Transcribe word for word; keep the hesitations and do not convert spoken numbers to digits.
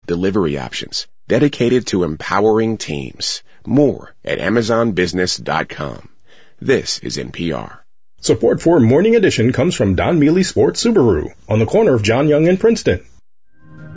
delivery options, dedicated to empowering teams. More at amazon business dot com. This is N P R. Support for Morning Edition comes from Don Mealy Sports Subaru on the corner of John Young and Princeton.